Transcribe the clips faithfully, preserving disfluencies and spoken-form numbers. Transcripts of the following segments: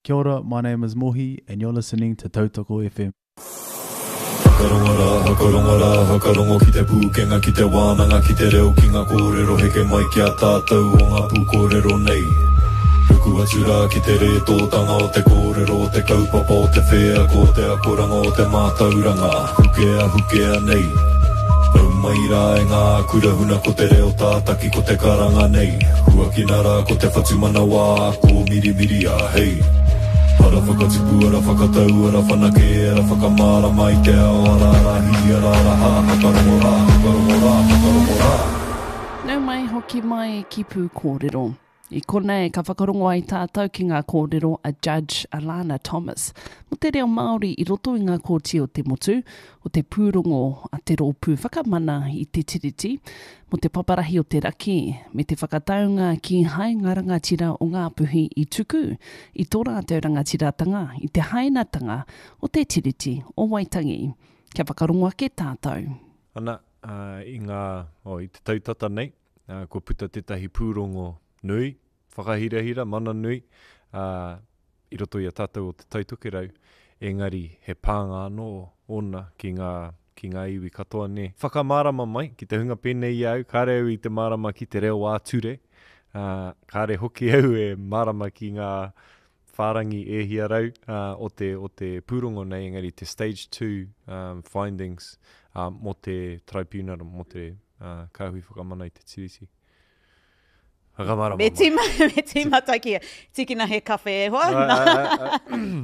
Kia ora, my name is Mohi, and you're listening to Tautoko F M. Hakarongara, hakarongara, hakarongo ki te pūkenga ki te wānanga ki te reo ki ngā kōrero heke mai ki a tātou o ngā pūkōrero nei. Ruku atura ki te re tōtanga o te kōrero o te kaupapa o te whea ko te akoranga o te mātauranga, hukea hukea nei. Au mai rā e ngā kurahuna ko te reo tātaki ko te karanga nei. Huakinara ko te whatumana wā ko miri miri a hei. Ara whakatipu, ara whakatau, ara whanake, ara whakamara mai te ao, ara rahi, ara raha, hakarongo rā, hakarongo rā, hakarongo rā. Nau mai hoki mai ki pū kōrero. I konei ka whakarongo ai tātou ki ngā kōrero a Judge Alana Thomas. Mo te reo Māori i roto i ngā kōti o te motu, o te pūrongo a te rōpū whakamana i te tiriti, mo te paparahi o te raki, me te whakataunga ki hai ngā rangatira o ngā puhi i tuku, i tō rātou rangatiratanga, i te hainatanga o te tiriti o Waitangi. Kia whakarongo ake tātou. Ana, uh, i ngā, o, i te tautata nei, uh, ko puta tetahi pūrongo nui, whakahirahira, mana nui, uh, i roto i a tātou o te tautokerau, engari he pānga anō ona ki ngā, ki ngā iwi katoa ne. Whakamārama mai, ki te hunga pēnei au, kāre au i te mārama ki te reo āture, uh, kāre hoki au e mārama ki ngā whārangi e hiarau uh, o, te, o te pūrongo nei, engari te stage two um, findings uh, mo te tribunal, mo te uh, kāhui whakamana i te tiriti. Me tima, me tima takia. Tikina he kawhe e hoa.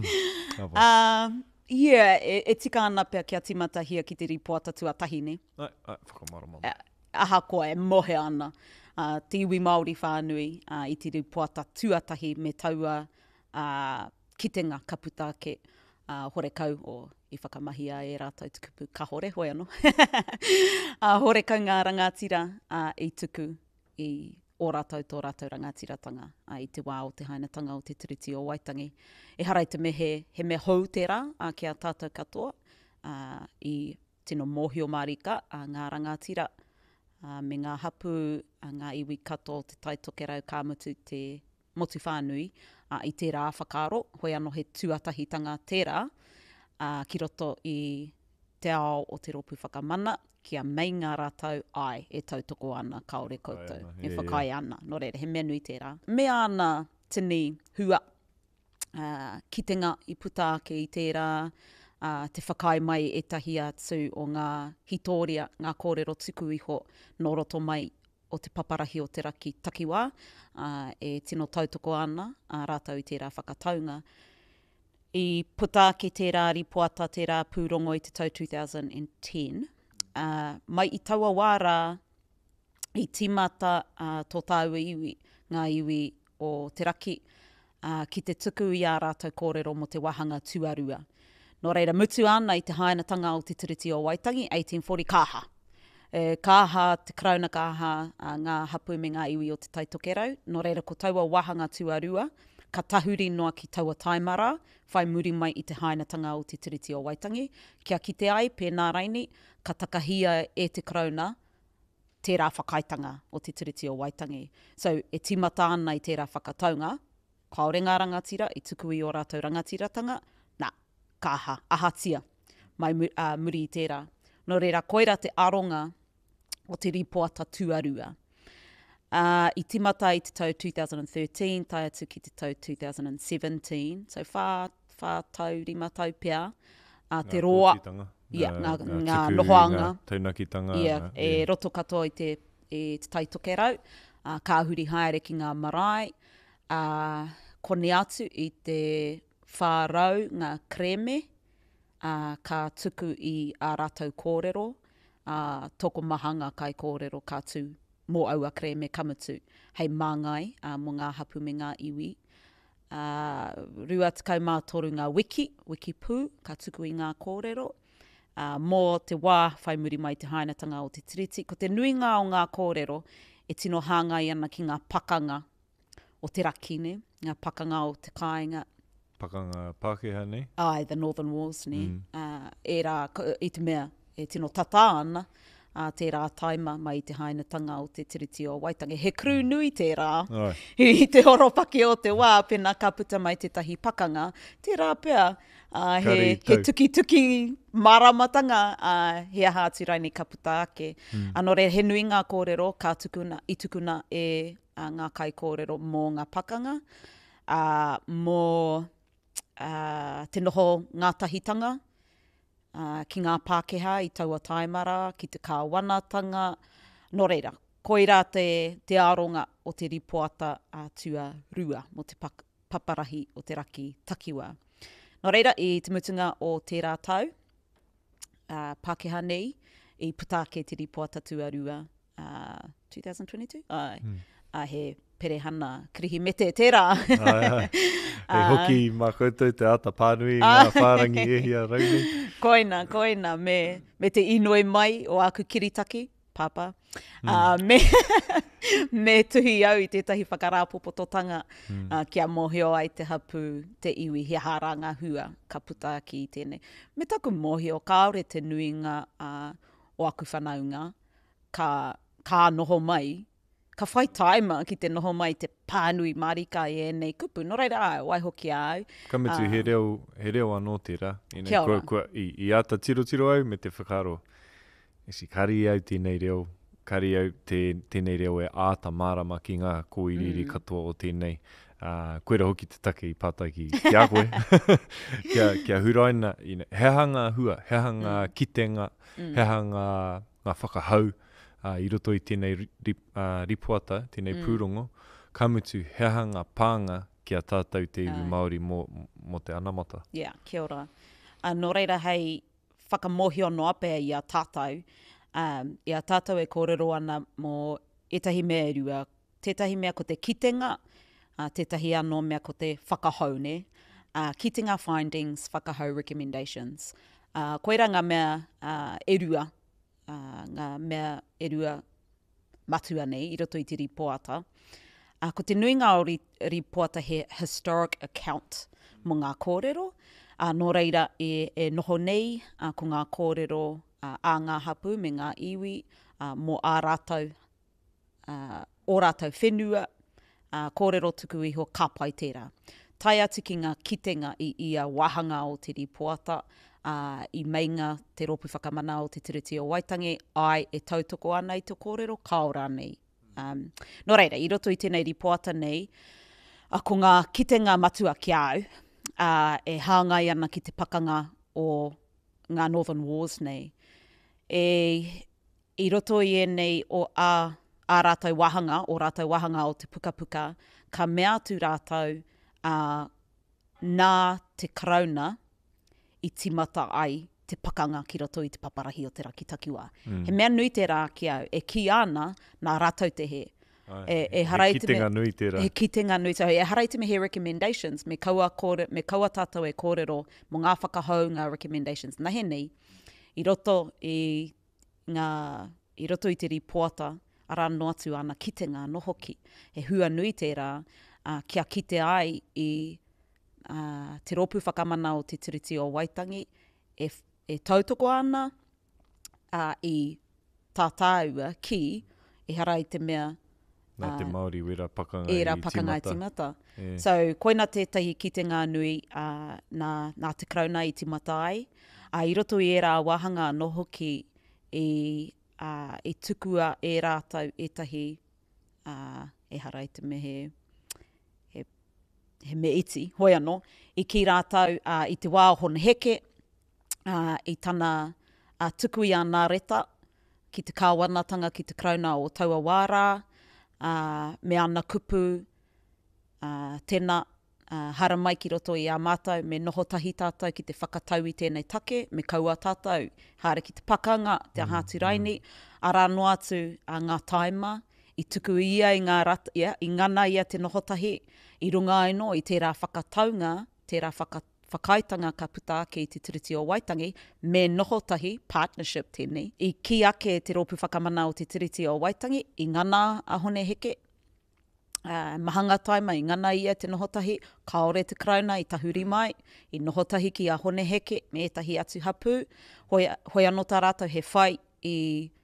uh, yeah, e, e tika ana pia kia timata hia ki te ripoata tuatahi ne. Ai, ai, whakamarama. Uh, aha koa e mohe ana. Uh, te iwi Māori whānui uh, i te ripoata tuatahi me taua uh, kitenga kaputa ke uh, horekau o i whakamahia e rātou tukupu ka hore, hoi anō. uh, horekau ngā rangatira uh, i tuku i o rātou tō rātou rangatiratanga uh, i te wā o te hainatanga o te tiriti o Waitangi. E harai te mehe, he me hou te rā uh, ki a tātou katoa uh, i tino mōhio marika uh, ngā rangatira uh, me ngā hapu uh, ngā iwi kato te taitokerau ka mutu te motu whānui uh, i te rā whakaro, hoi anō he tuatahitanga te rā uh, ki roto i te ao o te ropu whakamana, kia mei ngā rātou ai e tautoko ana kaore koutou, Ai, e yeah, whakai yeah. ana, no reira, he mea nui tērā. Mea ana tini hua uh, kitenga i puta ake i tērā, uh, te whakai mai e tahi atu o ngā hitoria, ngā kōrero tuku iho, no roto mai o te paparahi o te raki takiwā, uh, e tino tautoko ana, uh, rātou i tērā whakataunga. I puta ake tērā ripoata tērā pūrongo i te tau two thousand ten, Uh, mai i taua wāra i timata uh, tō tāua iwi, ngā iwi o te raki uh, ki te tuku i a rātou kōrero mo te wahanga tuarua. Nō reira, mutu ana i te hainatanga o te tiriti o Waitangi, eighteen forty kāha. E, kāha, te krauna kāha, uh, ngā hapu me ngā iwi o te taitokerau. Nō reira, ko taua wahanga tuarua, ka tahuri noa ki taua taimara, whai muri mai i te hainatanga o te tiriti o Waitangi. Kia kite ai, pēnā raini, ka takahia e te krauna, tērā whakaitanga o te tiriti o Waitangi. So, e timata ana i tērā whakataunga, kaore ngā rangatira, i tuku i o rātou rangatiratanga, nā, kāha, ahatia, mai uh, muri i tērā. No reira, koira te aronga o te ripoata tuarua. Uh, I timata i te tau two thousand thirteen, tai atu ki te tau two thousand seventeen, so whā, whā tau, rima tau pia, uh, te roa, yeah, ngā, ngā, ngā nohoanga, taunakitanga, yeah, uh, e yeah. roto katoa i te, e te taitokerau, uh, ka huri haere ki ngā marae, uh, kone atu i te whārau ngā kreme, uh, ka tuku i a rātou kōrero, uh, toko mahanga kai kōrero ka tū mō aua kreme kamutu, hei māngai uh, mō ngā hapu me ngā iwi. Uh, rua tikau mā toru ngā wiki, wiki pū, ka tuku i ngā kōrero. Uh, mō te wā, whai muri mai te hainatanga o te tiriti. Ko te nuinga o ngā kōrero, e tino hāngai ana ki ngā pakanga o te rakine, ngā pakanga o te kāinga. Pakanga Pākehā nei? Ai, the Northern Wars, ne. Mm. Uh, e rā, i te mea, e tino tata ana, uh, tērā taima mai te hainatanga o te tiriti o Waitangi. He crew nui tērā. Ai. I te horopaki o te wā, pena ka puta mai te tahi pakanga. Tērā pea, uh, he, Kari he tau. tuki-tuki maramatanga, uh, he aha atu rai ni ka puta ake. Mm. Anō re, he nui ngā kōrero, ka tukuna, i tukuna e uh, ngā kai kōrero mō ngā pakanga, uh, mō uh, te noho ngā tahitanga, uh, ki ngā Pākehā i taua taimara, ki te kāwanatanga, no reira. Koira te, te aronga o te ripoata a uh, tua rua mo te pak, paparahi o te raki takiwa. No reira, i te mutunga o tērā tau, uh, Pākehā nei, i puta ke te ripoata tua rua uh, twenty twenty-two? Ai. Mm. Uh, he perehana krihi mete tērā. Ai, ai. Hei hoki mā koutou te ata pānui ngā whārangi ehia rauni. Koina, koina, me, me te inoi mai o aku kiritaki, papa. Mm. Uh, me, me tuhi au i tētahi whakarāpopototanga mm. uh, kia mōhio ai te hapu te iwi he hāranga hua ka puta ki i tēnei. Me taku mōhio, ka aure te nuinga uh, o aku whanaunga, ka, ka noho mai, ka whai taima ki te noho mai te pānui marika i ēnei kupu. Nō reira au, wai hoki au. Ka mitu uh, he reo, he reo anō tērā. Kia ora. Kua, kua, i, I ata tiro tiro au me te whakaro. E si kari au tēnei reo, kari au te, tēnei reo e āta mārama ki ngā kōiriri mm. katoa o tēnei. Uh, koera hoki te take i pātaiki ki a koe. kia, kia huraina, ina, he hanga hua, he hanga mm. kitenga, mm. he hanga ngā whakahau. Uh, I roto i tēnei ri, uh, ripoata, tēnei mm. pūrongo, ka mutu he hanga pānga ki a tātou te iwi Māori mō, mō te anamata. Yeah, kia ora. Uh, nō reira hei whakamohio no apea i a tātou. Um, I a tātou e kōrero ana mō etahi mea rua. Tētahi mea ko te kitenga, uh, tētahi anō mea ko te whakahau, ne? Uh, kitenga findings, whakahau recommendations. Uh, koera ngā mea uh, e rua, Uh, ngā mea e rua matua nei, i roto i te ripoata. Uh, ko te nui ngā o ri, ripoata he historic account mo ngā kōrero. Uh, nō reira e, e noho nei uh, ko ngā kōrero uh, a ngā hapu me ngā iwi uh, mo ā rātou, uh, o rātou whenua, uh, kōrero tuku iho ka pai tērā. Tai atu ki ngā kitenga i ia wahanga o te ripoata, Uh, i meinga te ropu whakamana o te tiriti o Waitangi, ai e tautoko ana i te kōrero, kaora nei. Um, no reira, i roto i tēnei ripoata nei, a ko ngā kitenga matua ki au, uh, e hāngai ana ki te pakanga o ngā Northern Wars nei. E, i roto i enei o a, a rātou wahanga, o rātou wahanga o te pukapuka, ka mea tu rātou uh, nā te karauna, i timata ai te pakanga ki roto i te paparahi o te raki takiwā. Mm. He mea nui tērā ki au, e ki ana nā rātou te he. Ai, e, e he kitenga me, nui tērā. He kitenga nui tērā. E harai te me he recommendations, me kaua, kore, me kaua tātou e kōrero mo ngā whakahau ngā recommendations. Nā he nei, i roto i, ngā, i roto i te ripoata, ara no atu ana kitenga no hoki. He hua nui tērā, uh, kia kite ai i Uh, te ropu whakamana o te tiriti o Waitangi e, e tautoko ana uh, i tātāua ki e harai te mea Nā te Māori wera pakanga e i pakanga timata. i timata. Yeah. So, koina tētahi kitenga nui uh, nā, nā te krauna i timata ai. Uh, I roto i e rā wahanga no hoki i, uh, i tukua e rātau etahi uh, e harai te me he he me iti, hoi anō, i ki rātau uh, i te wā hon heke, uh, i tana uh, tuku i ana reta, ki te kāwanatanga, ki te krauna o taua wārā, uh, me ana kupu, uh, tēnā, uh, hara mai ki roto i a mātou, me noho tahi tātou ki te whakatau i tēnei take, me kaua tātou, haere ki te pakanga, te mm, ahatu raini, mm. ara no atu uh, ngā taima, i tuku ia i ngā rata, ia, i ngana ia te noho tahi, i runga aino i tērā whakataunga, tērā whaka, whakaitanga ka puta ake i te tiriti o Waitangi, me noho tahi, partnership tēnei, i ki ake te ropu whakamana o te tiriti o Waitangi, i ngana a hone heke, uh, mahanga taima i ngana ia te noho tahi, kaore te krauna i tahuri mai, i noho tahi ki a hone heke, me etahi atu hapu, hoi, hoi anō tā rātou he whai i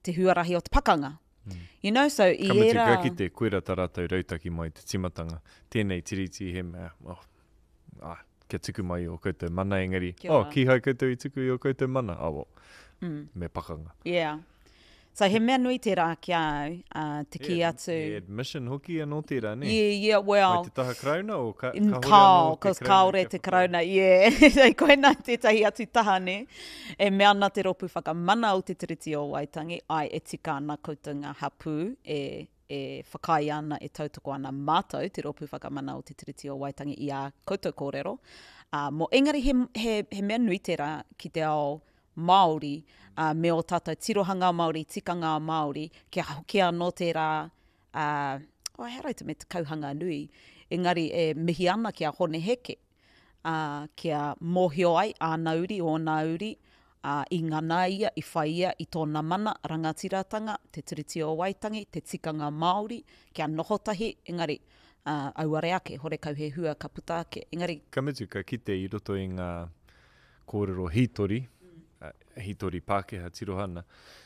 te huarahi o te pakanga. Mm. You know, so i Kamati era... ka ki te koera tā rātou rautaki mai te timatanga. Tēnei tiriti he mea, oh, ah, kia tuku mai o koutou mana engari. Kia ora. Oh, ki hai koutou i tuku i o koutou mana. Ah, well, Mm. me pakanga. Yeah. So he mea nui te rā ki au, uh, te ki atu... E admission hoki anō tērā, ne? Yeah, yeah, well... Mai te taha krauna o ka, ka In hore kao, anō te cos krauna kaore kia te whaka- krauna, yeah. Sei koena tētahi atu taha, ne? E mea ana te ropu whakamana o te tiriti o Waitangi, ai e tika ana koutou ngā hapū, e, e whakai ana, e tautoko ana mātou, te ropu whakamana o te tiriti o Waitangi i a koutou kōrero. Uh, mo engari he, he, he mea nui tērā ki te ao Māori, uh, me o tātou tirohanga Māori, tikanga Māori, kia hoki anō tērā, uh, oh, he rau te me te kauhanga nui, engari e mihi ana kia hone heke, uh, kia mōhio ai āna uri o nā uri, uh, i ngana ia, i whai ia, i tōna mana, rangatiratanga, te tiriti o Waitangi, te tikanga Māori, kia nohotahi, engari, uh, auare ake, hore kau he hua ka puta ake, engari, Kamutu ka kite i roto i ngā kōrero hitori, uh, hitori Pākehā tirohana,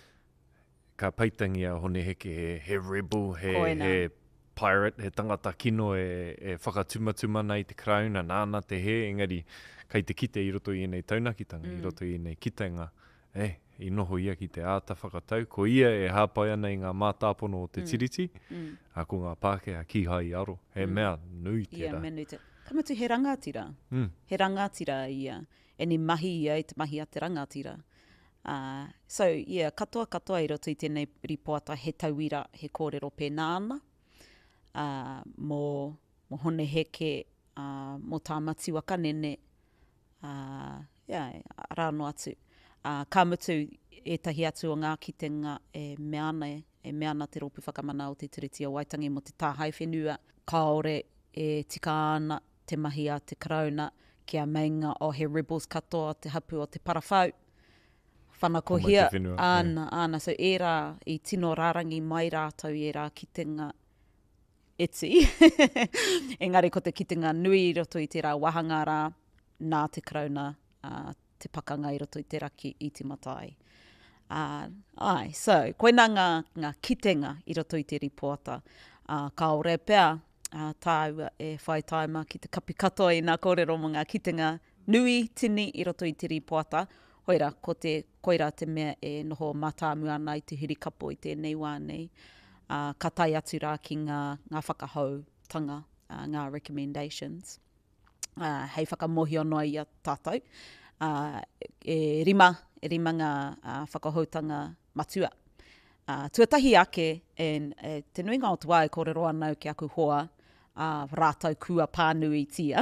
ka paitangia hone heke he, he rebel, he, Koena. he pirate, he tangata kino e, e whakatumatumana i te krauna, nāna te he, engari, kai te kite i roto i nei taunakitanga, mm. i roto i nei kitenga, e, i noho ia ki te āta whakatau, ko ia e hāpai ana i ngā mātāpono o te tiriti, mm. a ko ngā Pākehā ki hai aro, he Mm. mea nui ia, tērā. yeah, menu te, kamatu he rangatira, Mm. he rangatira ia, e ni mahi ia i te mahi a te rangatira. Uh, so, yeah, katoa katoa i roto i tēnei ripoata he tauira, he kōrero pēnā ana. Uh, mō, mō hone heke, uh, mō tā mati waka nene, uh, yeah, rāno atu. Uh, ka mutu e tahi atu o ngā kitenga e meana, e meana te ropu whakamana o te tiriti o Waitangi mo te tāhai whenua. Kaore e tika ana te mahi a te krauna, kia meinga o he rebels katoa, te hapu o te parawhau. Whanako Ko mai hia, te whenua, ana, ana, so e rā, i tino rārangi mai rātau e rā kitenga eti. Engari ko te kitenga nui i roto i te rā wahanga rā, nā te krauna, uh, te pakanga i roto i te raki i te matai. Uh, ai, so, koina ngā, ngā kitenga i roto i te ripoata. Uh, ka ore pēr, uh, tāua e whai taima ki te kapi katoa i ngā kōrero mo ngā kitenga nui tini i roto i te ripoata. Hoira, ko te koira te mea e noho matāmu ana i te hirikapo i tēnei wānei. Uh, ka tai atu rā ki ngā, ngā whakahautanga, uh, ngā recommendations. Uh, hei whakamohio noa i a tātou. Uh, e rima, e rima ngā uh, whakahautanga matua. Uh, tuatahi ake, en, e, te nui ngā o tua e kōrero anau ki aku hoa, uh, rātau kua pānui tia.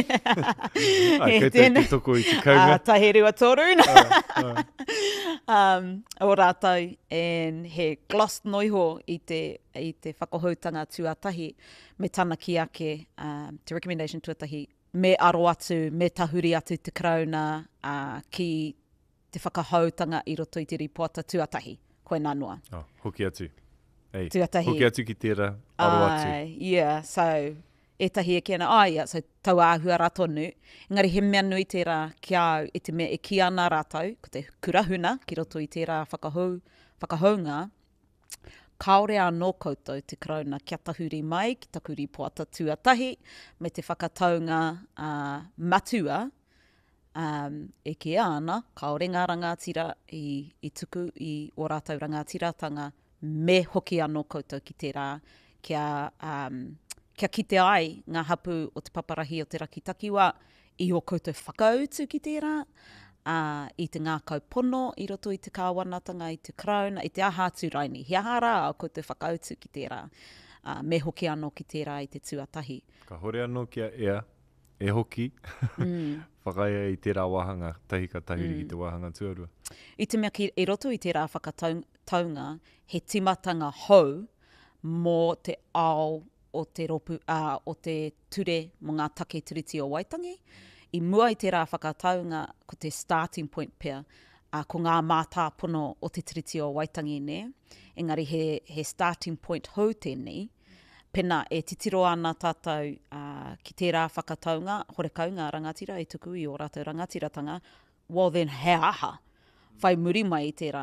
Ai, kei te tēnei- ki toko i te kaunga. Uh, tahe rua tōru. Ah, um, o rātou, en he gloss noiho i te, i te whakahautanga tuatahi, me tana ki ake, um, te recommendation tuatahi, me aro atu, me tahuri atu te krauna uh, ki te whakahautanga i roto i te ripoata tuatahi. Koe nā noa. Oh, hoki atu. Ei, Tuatahi. hoki atu ki tērā, aro atu. Ai, yeah, so, e tahi e kena, ai, yeah, so tau āhua rā tonu. Engari he mea nui tērā ki au i te mea e ki ana rātau, ko te kurahuna, ki roto i tērā whakahau, whakahaunga, kaore anō koutou te krauna kia tahuri mai, ki taku ripoata tuatahi, me te whakataunga uh, matua, um, e ki ana, kaore ngā rangatira i, i tuku i o rātau rangatiratanga, me hoki anō koutou ki tērā, kia, um, kia kite ai ngā hapu o te paparahi o te rakitakiwa, i o koutou whakautu ki tērā, uh, i te ngā kaupono, i roto i te kāwanatanga, i te krauna, i te aha tūraini. He aha rā o koutou whakautu ki tērā, uh, me hoki anō ki tērā i te tuatahi. Ka hore anō kia ea, e hoki, Mm. whakaia i tērā wahanga, tahi ka tahuri Mm. i te wahanga tuarua. I te mea ki, i roto i tērā whakataunga, he timatanga hou mō te ao o te ropu, uh, o te ture mo ngā take tiriti o Waitangi. I mua i tērā whakataunga ko te starting point pia, uh, ko ngā mātāpono o te tiriti o Waitangi ne. Engari he, he starting point hou tēnei, pena e titiro ana tātou uh, ki tērā whakataunga, horekau ngā rangatira e tuku i o rātou rangatiratanga, well then he aha. Whai muri mai i tērā,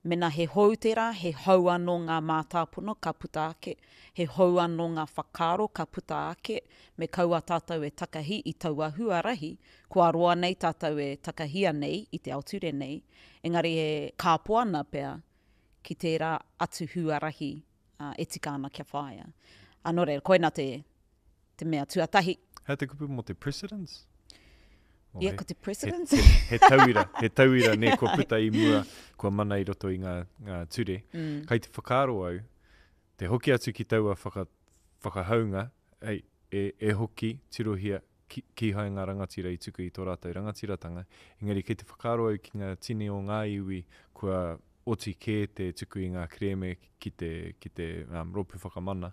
Mena he hou tērā, he hau anō ngā mātāpono ka puta ake, he hau anō ngā whakaro ka puta ake, me kaua tātou e takahi i taua huarahi, kua roa nei tātou e takahia nei i te auture nei, engari he kāpoana pea ki tērā atu huarahi uh, e tika ana kia whaia. Anō reira, koina te, te mea tuatahi. Hea te kupu mo te precedence? O Ia, he- ko te precedence. He, he, he tauira, he tauira ne kua puta i mua, kua mana i roto i ngā, ngā ture. Mm. Kei te whakaaro au, te hoki atu ki taua whaka, whakahaunga, ei, e, e hoki tirohia ki, ki hai ngā rangatira i tuku i tō rātou rangatiratanga. Engari, kei te whakaaro au ki ngā tine o ngā iwi, kua oti kē te tuku i ngā kreme ki te, ki te um, ropu whakamana,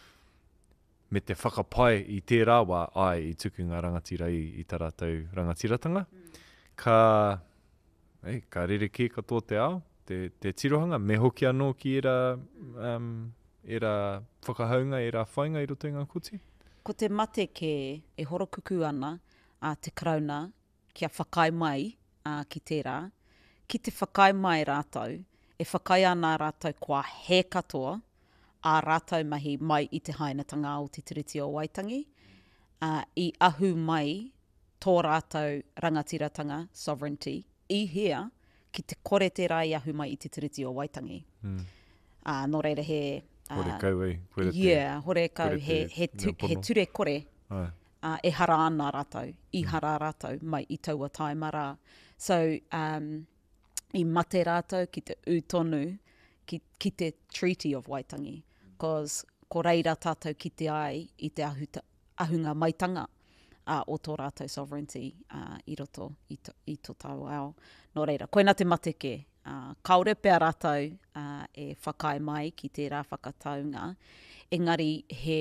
me te whakapai i tērā wā ai i tuku ngā rangatira i, i tā rātou rangatiratanga. Mm. Ka, ei, ka rereke katoa te ao, te, te tirohanga, me hoki anō ki era, um, era whakahaunga, era whainga i roto i ngā koti? Ko te mate ke e horokuku ana a te krauna kia whakai mai a ki tērā. Ki te whakai mai rātou, e whakai ana rātou kua he katoa a rātou mahi mai i te hainatanga o te tiriti o Waitangi, uh, i ahu mai tō rātou rangatiratanga, sovereignty, i hea ki te kore tērā i ahu mai i te tiriti o Waitangi. Mm. Uh, nō reira he... Hore kau ei, koe te... Yeah, hore kau, kore he, te he, tu, ngā he pono. ture kore. Ai. Uh, e hara ana rātou, i hara rātou mai i taua taima rā. So, um, i mate rātou ki te utonu, ki, ki te Treaty of Waitangi, cause ko reira tātou ki te ai i te ahuta, ahunga maitanga uh, o tō rātou sovereignty uh, i roto i, to, i tō tau ao. Nō reira, koina te mate ke. Uh, kaore pēr rātou uh, e whakai mai ki tērā whakataunga, engari he...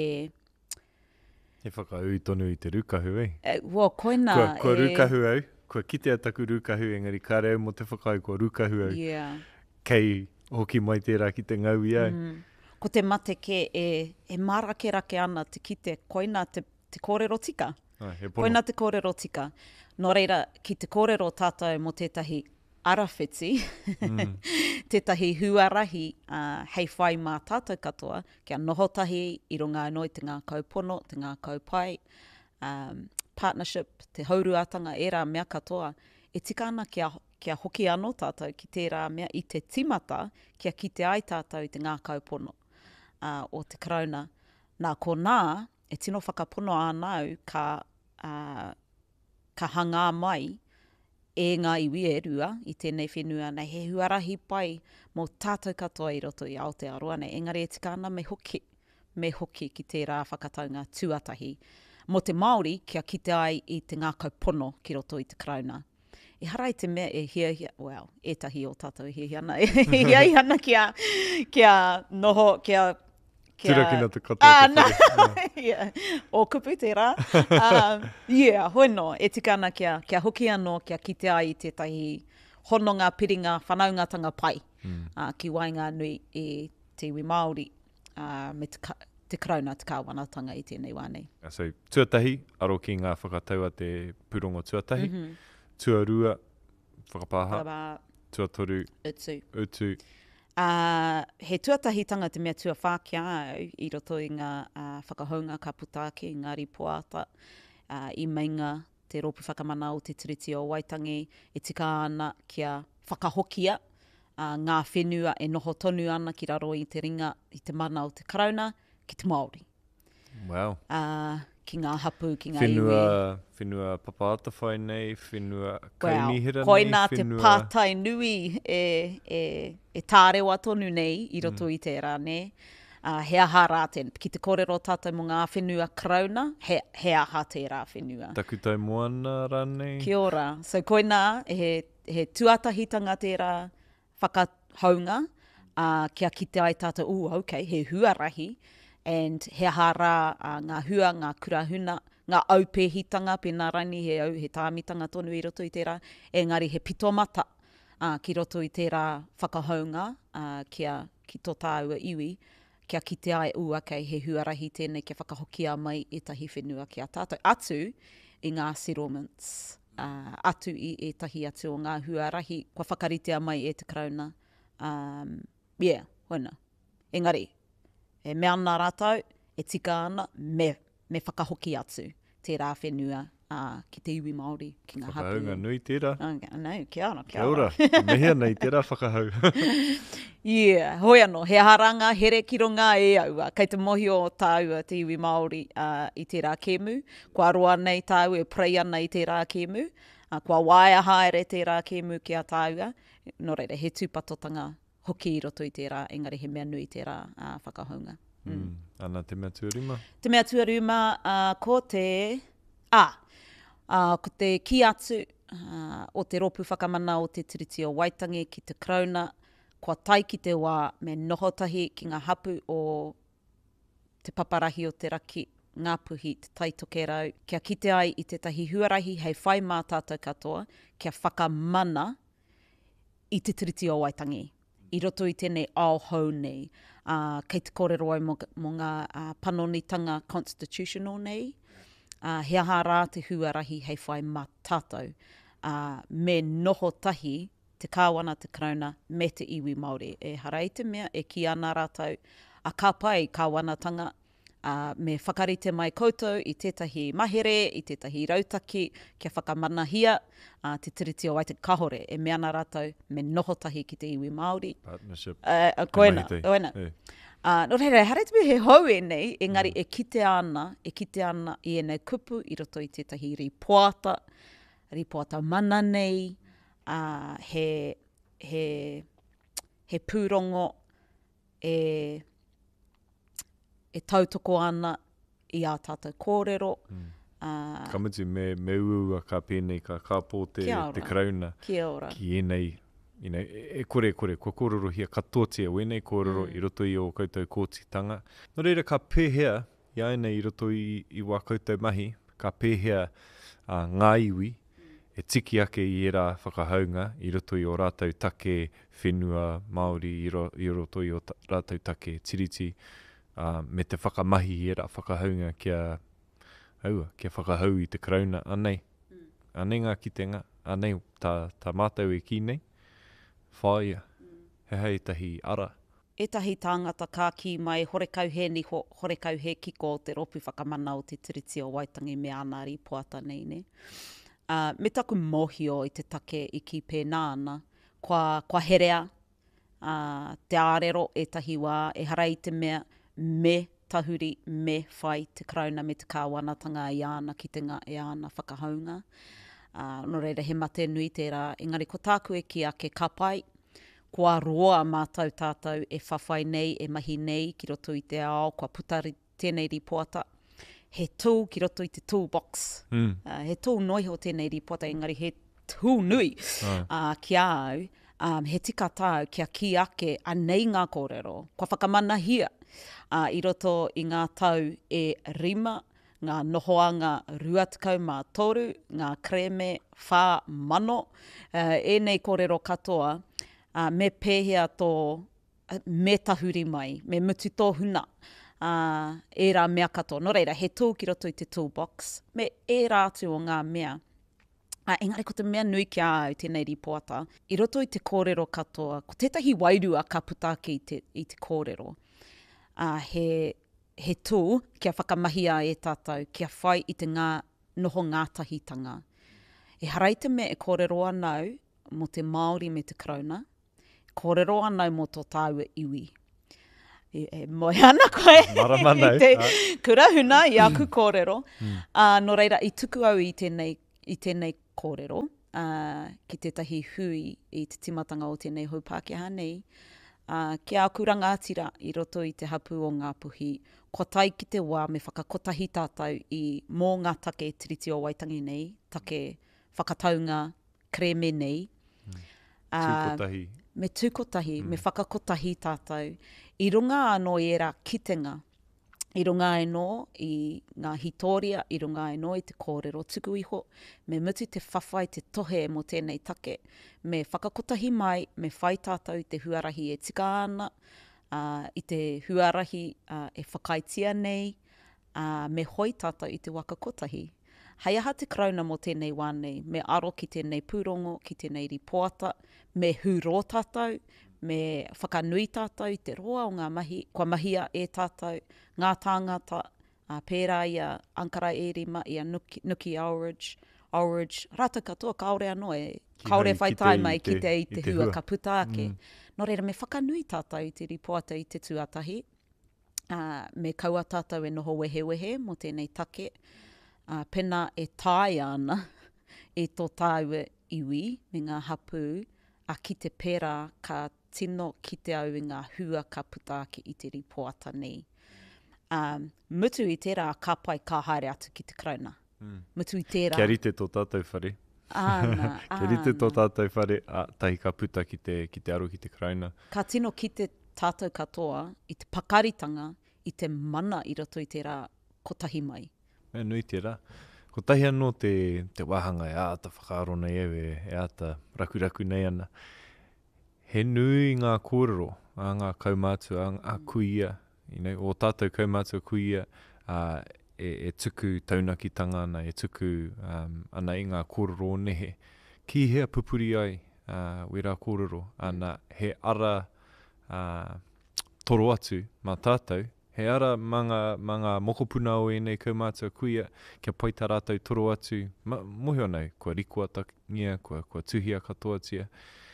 He whakaui tonu i te rukahu, ei? Uh, Wā, koina Kua, kua e... rukahu au, kua kitea taku rukahu, engari ka reo mo te whakai kua rukahu au, Yeah. kei hoki mai tērā ki te ngaui au. Mm. Ko te mate ke e, e marake rake ana te kite koina te, te kōrero tika. Ai, he pono. Koina te kōrero tika. Nō reira, ki te kōrero tātou mo tētahi arawhiti, Mm. tētahi huarahi uh, hei whai mā tātou katoa, kia nohotahi i runga anō i te ngā kaupono, te ngā kaupai, um, partnership, te hauruatanga, e rā mea katoa, e tika ana kia, kia hoki anō tātou ki tērā mea i te timata, kia kite ai tātou i te ngā kaupono uh, o te krauna. Nā ko nā, e tino whakapono anau ka, uh, ka hanga mai e ngā iwi e rua i tēnei whenua nei he huarahi pai mō tātou katoa i roto i Aotearoa nei. Engari e tika ana me hoki, me hoki ki tērā whakataunga tuatahi. Mo te Māori, kia kite ai i te ngā kaupono ki roto i te krauna. E harai te mea e hia hia, well, etahi o tātou e hia hia ana, e hia hia ana kia, kia noho, kia... kia Tirakina te katoa Ah, te no. whare. yeah. O kupu tērā. um, yeah, hoino, e tika ana kia, kia hoki anō, kia kite ai i tētahi hononga, piringa, whanaungatanga pai. Mm. Uh, ki wainga nui e te iwi Māori, uh, me te, ka, te krauna, te kāwanatanga i tēnei wānei. So, tuatahi, aro ki ngā whakataua te purongo tuatahi. Mm -hmm. Tuarua, whakapāha, Whakapa, tuatoru, utu. utu. Uh, he tuatahitanga te mea tua whākia au i roto i ngā uh, whakahounga ka puta ake, i ngā ripoata, uh, i meinga te ropu whakamana o te tiriti o Waitangi, e tika ana kia whakahokia uh, ngā whenua e noho tonu ana ki raro i te ringa, i te mana o te karauna, ki te Māori. Wow. Uh, ki ngā hapu, ki ngā Whenua, iwi. whenua papaata whai nei, whenua Well, kainihira koina nei, te whenua... pātai nui e, e, e tārewa tonu nei i roto mm. i tērā, ne? Uh, he aha rā te, ki te kōrero tātou mo ngā whenua krauna, he, he aha tērā whenua. Takutai moana rānei. Kia ora. So koina, he, he tuatahitanga tērā whakahaunga, uh, kia kite ai tātou, uh, ok, he huarahi, and he aha rā uh, ngā hua, ngā kurahuna, ngā aupehitanga, pēnā rani, he au, he tāmitanga tonu i roto i tērā, engari he pitomata uh, ki roto i tērā whakahaunga, uh, kia ki tō tāua iwi, kia kite ai, u, ok, he huarahi tēnei, kia whakahokia mai e tahi whenua ki a tātou. Atu i ngā settlements, uh, atu i e tahi atu o ngā huarahi, kua whakaritea mai e te krauna, Um, yeah, hoina. Engari, e mea ana rātou, e tika ana, me, me whakahoki atu tērā whenua uh, ki te iwi Māori, ki ngā hapu. Whakahaunga nui tērā. Okay, no, kia ora, kia Kia ora. ora. Mehia nei tērā whakahau. Yeah, hoi anō, he haranga, here ki runga e aua. Kei te mohi o tāua te iwi Māori uh, i tērā kēmu. Kua roa nei tāua e prei ana i tērā kēmu. Uh, kua waia haere tērā kēmu ki a tāua. Nō reira, he tūpatotanga hoki i roto i tērā, engari he mea nui tērā uh, whakahaunga. Mm. Mm. Ana te mea tuarima. Te mea tuarima, uh, ko te... Ah, uh, ko te ki atu uh, o te ropu whakamana o te tiriti o Waitangi ki te Krauna, kua tai ki te wā me nohotahi ki ngā hapu o te paparahi o te raki, ngā puhi, te taitoke rau. Kia kite ai i tetahi huarahi hei whai mā tātou katoa, kia whakamana i te tiriti o Waitangi. I roto i tēnei ao hou nei. Uh, kei te kōrero ai mo, mo ngā uh, panonitanga constitutional nei. Uh, he aha rā te huarahi hei whai mā tātou. Uh, me nohotahi te kāwana, te Krauna, me te iwi Māori. E harai te mea, e ki ana rātou, a ka pai kāwanatanga, uh, me whakarite mai koutou i tētahi mahere, i tētahi rautaki, kia whakamanahia, uh, te tiriti o Waitangi kahore, e me ana rātou, me nohotahi ki te iwi Māori. Partnership. Uh, uh, koena, He mahi te. koena. Hey. Uh, no reira, haere te he hau e nei, engari mm. e kite ana, e kite ana i enei kupu, i roto i tētahi ripoata, ripoata mana nei, Uh, he, he, he pūrongo e, e tautoko ana i a tātou kōrero. Mm. Uh, Kamutu me, me uua ka pēnei ka kāpō te, te Krauna. Kia ora. Ki enei, enei, e kore kore, kua kōrero hia katotia o enei kōrero mm. i roto i o koutou kōtitanga. No reira ka pēhea, i aenei i roto i, i wā koutou mahi, ka pēhea uh, ngā iwi, e tiki ake i era whakahaunga i roto i o rātou take whenua Māori i, ro, i roto i o ta, rātou take tiriti uh, me te whakamahi i era whakahaunga kia, aua, kia whakahau i te Krauna anei. Mm. Anei ngā kitenga, anei tā, tā mātou e ki nei. Whaia, mm. he hei tahi ara. Etahi tāngata ka ki mai horekau he niho, horekau he kiko o te ropu whakamana o te tiriti o Waitangi me ana ripoata nei ne. Uh, me taku mohio i te take i ki pēnā ana, kua, kua herea, uh, te ārero e tahi wā, e harai te mea me tahuri, me whai te Krauna me te kāwanatanga i ana ki te ngā e ana whakahaunga. Uh, no reira he mate nui tērā, engari ko tāku e ki ake kapai, kua roa mātou tātou e whawhai nei, e mahi nei, ki roto i te ao, kua putari tēnei ripoata, he tool ki roto i te toolbox. Mm. Uh, he tool noiho tēnei ripoata, engari he tool nui oh. uh, ki au, um, he tika tāu kia ki ake anei ngā kōrero. Kua whakamanahia uh, i roto i ngā tau e rima, ngā nohoanga ruatikau mā toru, ngā kreme whā mano, uh, e nei kōrero katoa, uh, me pēhea tō uh, me tahuri mai, me mutu tō huna. Uh, e rā mea katoa. No reira, he tū ki roto i te toolbox. Me e rātu o ngā mea. Uh, engari ko te mea nui ki au tēnei ripoata. I roto i te kōrero katoa, ko tētahi wairua ka putake i te, i te kōrero. Uh, he, he tū kia whakamahia e tātou, kia whai i te ngā noho ngātahitanga. E harai te mea e kōrero anau mo te Māori me te Krauna. Kōrero anau mo tō tāua iwi. E, e moe ana koe i te kurahuna i aku kōrero. Mm. Uh, no reira, i tuku au i tēnei, i tēnei kōrero, uh, ki tētahi hui i te timatanga o tēnei haupākehā nei, uh, ki a kurangatira i roto i te hapu o ngā puhi, ko tai ki te wā me whakakotahi tātou i mō ngā take tiriti o Waitangi nei, take whakataunga kreme nei. Mm. Uh, tūkotahi. Me tūkotahi, mm. me whakakotahi tātou. I runga anō i era kitenga, i runga anō i ngā hitoria, i runga anō i te kōrero tuku iho, me mutu te whawhai te tohe mo tēnei take, me whakakotahi mai, me whai tātou i te huarahi e tika ana, uh, i te huarahi uh, e whakaitia nei, uh, me hoi tātou i te wakakotahi. Hei aha te Krauna mo tēnei wānei, me aro ki tēnei pūrongo, ki tēnei ripoata, me huro tātou, me whakanui tātou te roa o ngā mahi, kua mahia e tātou, ngā tāngata, uh, pērā ia Ankara Erima, ia Nuki, Nuki Ulridge, Ulridge, rata katoa, kaore anō e, Ki kaore hai, whai ki te- tai mai i ki te- te, i i te, te hua hua. ka puta ake. Mm. Nō reira, me whakanui tātou i te ripoata i te tuatahi, uh, me kaua tātou e noho wehe wehe mo tēnei take, uh, pena e tai ana e tō tāua iwi, me ngā hapu, a ki te pērā ka tino ki te au i ngā hua ka puta ake i te ripoata nei. Um, mutu i tērā ka pai ka haere atu ki te krauna. Mm. Mutu i tērā. Kia rite tō tātou whare. Ana, Kia rite tō ana. tātou whare, a, tahi ka puta ki te, ki te aro ki te krauna. Ka tino ki te tātou katoa, i te pakaritanga, i te mana i roto i tērā kotahi mai. E nui tērā. Ko tahi anō te, te wahanga e āta whakaaro nei ewe, e āta rakuraku nei ana. He nui ngā kōrero, a ngā kaumātua, a, a kuia, you know, o tātou kaumātua kuia, uh, e, e tuku taunakitanga ana, e tuku um, ana i ngā kōrero nehe. Ki hea pupuri ai, uh, wera kōrero, ana he ara uh, toro atu mā tātou, he ara manga, manga mokopuna o e nei kaumātua kuia, kia pai tā rātou toro atu, ma, mohi anau, kua rikua takia, kua, kua tuhia katoa tia.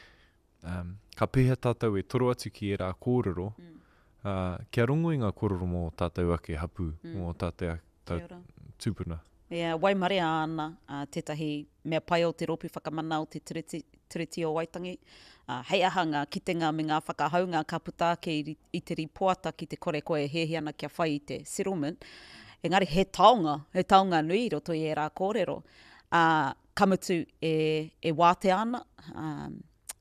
Um, ka pēhea tātou e toro atu ki e rā kōrero, Mm. uh, kia rongo i ngā kōrero mō tātou ake hapu, Mm. mō tātou ake Kia ora. tūpuna. Ia, waimarea ana, uh, tētahi mea pai o te ropu whakamana o te tiriti, tiriti o Waitangi. Uh, hei aha ngā kitenga me ngā whakahaunga ka puta ake i, ri- i te ripoata ki te kore koe hehi ana kia whai i te settlement. Engari, he taonga, he taonga nui i roto i e rā kōrero. Uh, kamutu e, e wāte ana um,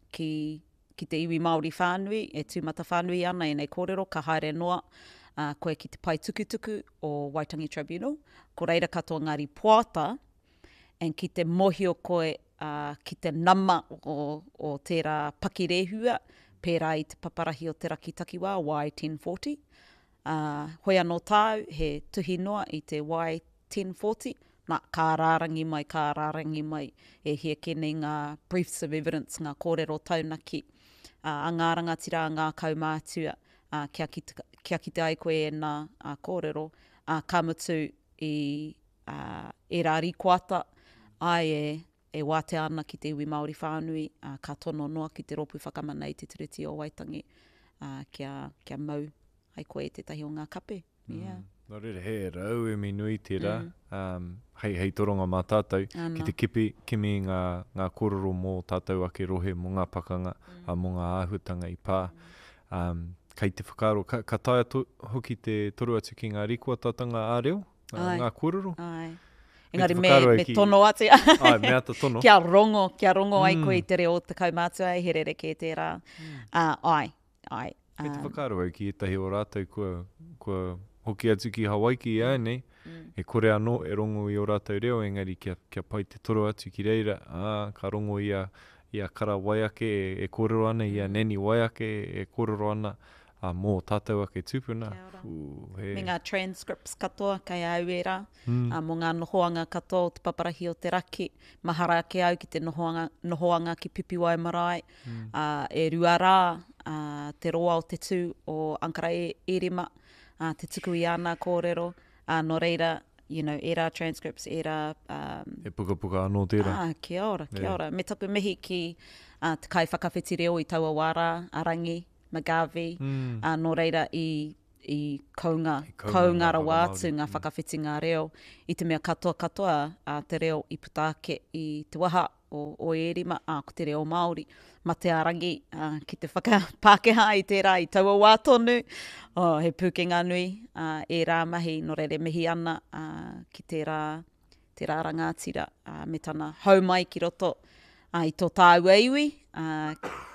ki, ki te iwi Māori whānui, e tūmata whānui ana i nei kōrero, ka haere noa. Uh, koe ki te pai tukutuku o Waitangi Tribunal, ko reira katoa ngā ripoata, and ki te mohio koe uh, ki te nama o, o tērā pakirehua, pērā i te paparahi o te raki takiwā, Y ten forty. Uh, hoi anō tāu, he tuhi noa i te Y ten forty, nā, kā rārangi mai, kā rārangi mai, e hia kene ngā briefs of evidence, ngā kōrero taunaki, uh, a ngā rangatira, a ngā kaumātua, uh, kia, ki te, kia ki te ai koe e nā uh, kōrero, uh, ka mutu i uh, e rā rikoata, ai e, e wāte ana ki te iwi Māori whānui, uh, ka tono noa ki te ropu whakamana i te tiriti o Waitangi, uh, kia, kia mau ai koe e tetahi o ngā kape. Yeah. Nō reira, he rau e mi nui tērā, Mm. um, hei, hei toronga mā tātou, Ana. ki te kipi, kimi ngā, ngā kōrero mō tātou ake rohe, mō ngā pakanga, mm. a mō ngā āhutanga i pā. Um, kei te whakaaro, ka, ka taia to, hoki te toru atu ki ngā rikoatatanga āreo, uh, Ai. ngā kōrero. Ai. Kei Engari, te me, whakaaro e me ki- tono atu. Ai, me ata tono. Kia rongo, kia rongo ai Mm. koe i te reo te kaumātua e herere ke tērā. Uh, ai, ai. Kei te Um, whakaaro au ki etahi o rātou kua, kua hoki atu ki Hawaii ki ai nei, Mm. e kore anō e rongo i o rātou reo, engari kia, kia pai te toro atu ki reira, ah, ka rongo ia, ia kara waiake e, e kōrero ana, ia neni waiake e kōrero ana, a mō tātou ake tūpuna. Kia ora. Ū, he. Me ngā transcripts katoa, kai au e rā. Mm. Uh, mo ngā nohoanga katoa o te paparahi o te raki, mahara ake au ki te nohoanga, nohoanga ki Pipiwai Marae, Mm. uh, e rua rā, uh, te roa o te tū o Ankara e Erima, uh, te tuku i ana kōrero, uh, no reira, you know, e rā transcripts, e rā... Um, E puka puka anō tērā. ah, kia ora, kia Yeah. ora. Me taku mihi ki uh, te kai whakawhiti reo i taua wāra, Arangi, Magavi, Mm. uh, no reira i, i kaunga, I kaunga kaungara ngā wātu, whakamaori. ngā Mm. whakawhiti ngā reo, i te mea katoa katoa, uh, te reo i puta ake i te waha o, o Erima, uh, ko te reo Māori, ma te Arangi, uh, ki te whakapākeha i tērā i taua wā tonu, oh, he pūkenga nui, uh, e rā mahi, no reire mihi ana, uh, ki te rā, te rā rangatira, uh, me tana haumai ki roto, uh, i tō tāua iwi, uh,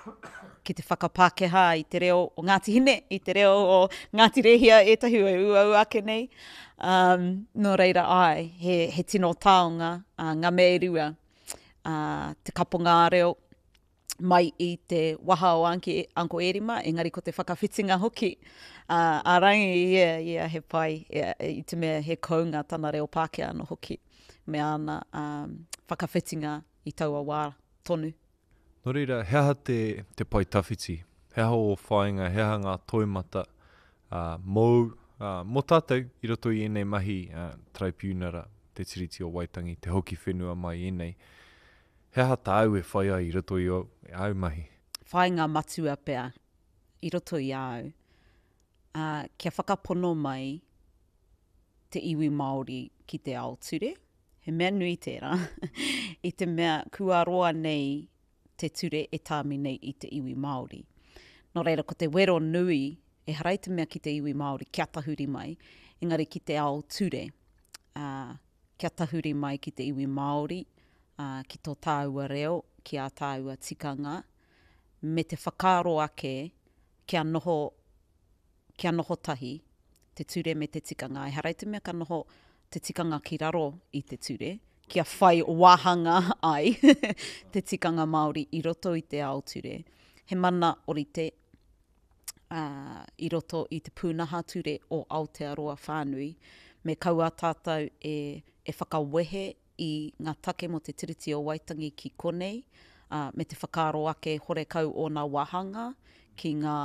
ki te whakapākeha i te reo o Ngāti Hine, i te reo o Ngāti Rehia e tahi ua uau ake nei. Um, no reira ai, he, he tino taonga, uh, ngā me rua, uh, te kaponga reo, mai i te waha o Anki, Anko Erima, engari ko te whakawhitinga hoki. Uh, a rangi, ia, ia, he pai, ia, i te mea he kaunga tana reo Pākehā no hoki. Me ana um, whakawhitinga i taua wā tonu. Nō reira, he aha te, te pai tawhiti he aho o whainga, he aha ngā toimata, uh, mou, uh, mo tātou, i roto i enei mahi uh, tribunara, te tiriti o Waitangi, te hoki whenua mai enei. He aha tā au e whai ai i roto i o, au mahi? Whainga matua pea, i roto i au. Uh, kia whakapono mai te iwi Māori ki te ao ture. He mea nui tērā. I te mea kua roa nei te ture e tāmi nei i te iwi Māori. Nō reira, ko te wero nui e harai te mea ki te iwi Māori, kia tahuri mai, engari ki te ao ture. Uh, kia tahuri mai ki te iwi Māori, uh, ki tō tāua reo, ki a tāua tikanga, me te whakaro ake, kia noho kia noho tahi, te ture me te tikanga. E harai te mea ka noho te tikanga ki raro i te ture, kia whai wahanga ai te tikanga Māori i roto i te ao ture. He mana orite uh, i roto i te pūnaha ture o Aotearoa whānui, me kaua tātou e, e whakawehe i ngā take mo te tiriti o Waitangi ki konei, uh, me te whakaro ake hore kau o ngā wahanga ki ngā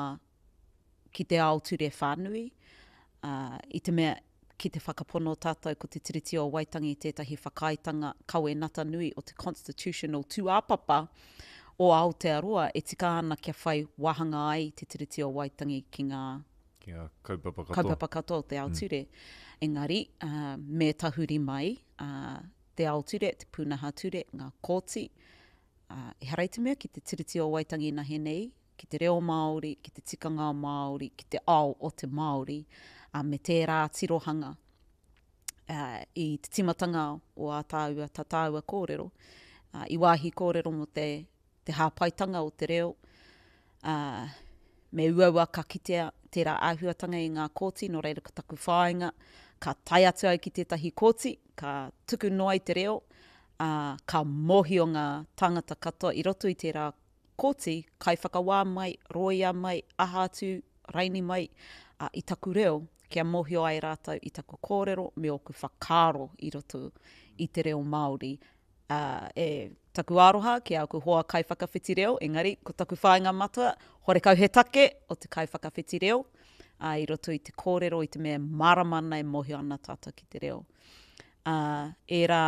ki te ao ture whānui, uh, i te mea ki te whakapono tātou ko te tiriti o Waitangi i tētahi whakaitanga kawe nata nui o te constitutional tuāpapa o Aotearoa e tika ana kia whai wahanga ai te tiriti o Waitangi ki ngā Kia kaupapa katoa. kaupapa katoa o te ao ture. Mm. Engari, uh, me tahuri mai, uh, te ao ture, te pūnaha ture, ngā kōti, uh, e harai te mea ki te tiriti o Waitangi na henei, ki te reo Māori, ki te tikanga Māori, ki te ao o te Māori, uh, me tērā tirohanga uh, i te timatanga o a tāua, tā tāua kōrero, uh, i wāhi kōrero mo te, te hāpaitanga o te reo, uh, me uaua ka kitea tērā āhuatanga i ngā kōti, no reira ka taku whāinga, ka tai atu ai ki tētahi kōti, ka tuku noai te reo, uh, ka mohi o ngā tangata katoa i roto i tērā kōti, kai whakawā mai, roia mai, aha atu, raini mai, uh, i taku reo, kia mohio ai rātou i taku kōrero, me oku whakaro i roto i te reo Māori. Uh, e taku aroha, kia oku hoa kai whakawhiti reo, engari, ko taku whāinga matua, hore kau he take o te kai whakawhiti reo, uh, i roto i te kōrero, i te mea maramana e mohio ana tātou ki te reo. Uh, e rā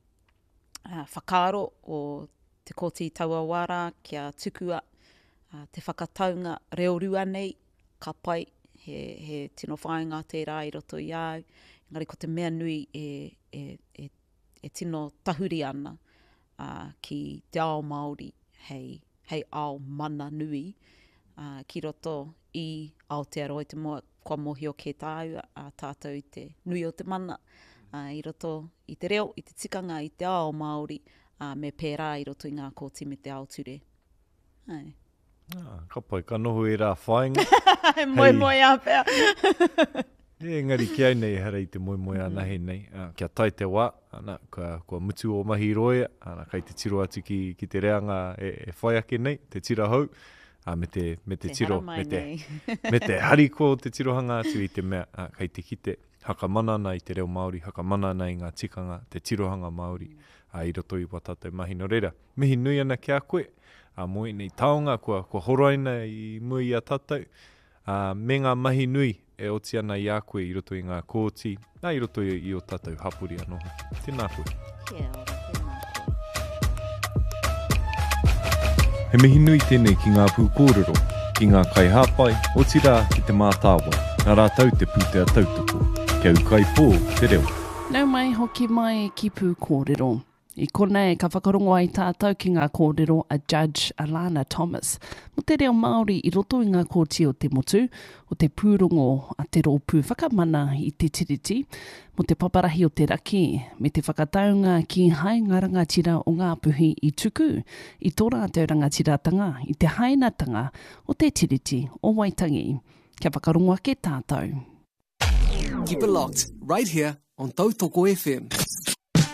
uh, whakaro o te kōti taua wara, kia tukua, uh, te whakataunga reo rua nei, ka pai, he, he tino whainga tērā i roto i au. Engari, ko te mea nui e, e, e, e tino tahuri ana uh, ki te ao Māori, hei, hei ao mana nui, uh, ki roto i Aotearoa, te moa kua mohio ke tāu, a tātou i te nui o te mana, uh, i roto i te reo, i te tikanga, i te ao Māori, Uh, me pērā i roto i ngā kōti me te ao ture. Ai. Ah, ka pai, ka noho e rā whainga. Moi moi a pēr. E ngari ki au nei hara i te moi moi a nahe nei. Uh, kia tai te wā, ana, kua, kua mutu o mahi roia, ana, kai te tiro atu ki, ki te reanga e, e whai ake nei, te tira hau, uh, me te, me te, te tiro, me te, me te hariko o te tirohanga atu i te mea, uh, kai te kite, haka manana i te reo Māori, haka manana i ngā tikanga, te tirohanga Māori. Mm. Uh, i roto i watatou mahi no reira. Mihi nui ana ki a koe, uh, moi nei taonga, kua, kua horoaina i mui i a tātou. Uh, me ngā mahi nui e oti ana i a koe i roto i ngā kōti, nā i roto i, i o tātou hapuri anoha. Tēnā koe. Kia ora, tēnā koe. He mihi nui tēnei ki ngā pū kōrero, ki ngā kai hāpai, oti rā ki te mātāwa, nā rātau te pūtea tautoko. Kia ukai pō te reo. Nau mai hoki mai ki pū kōrero. I konei ka whakarongo ai tātou ki ngā kōrero a Judge Alana Thomas. Mo te reo Māori i roto i ngā kōti o te motu, o te pūrongo a te rōpū whakamana i te tiriti, mo te paparahi o te raki, me te whakataunga ki hai ngā rangatira o ngā puhi i tuku, i tō rātou rangatiratanga, i te hainatanga o te tiriti o Waitangi. Kia whakarongo ake tātou. Keep it locked, right here on Tautoko F M.